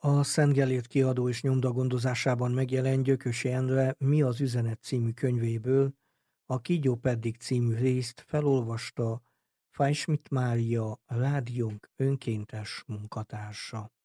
A Szent Gellért kiadó és nyomda gondozásában megjelent Gyökösi Endre Mi az üzenet című könyvéből a Kígyó Peddig című részt felolvasta Fajsmit Mária, rádiónk önkéntes munkatársa.